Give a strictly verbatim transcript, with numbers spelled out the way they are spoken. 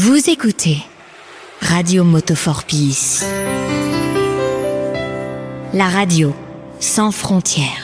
Vous écoutez Radio Moto for Peace, la radio sans frontières.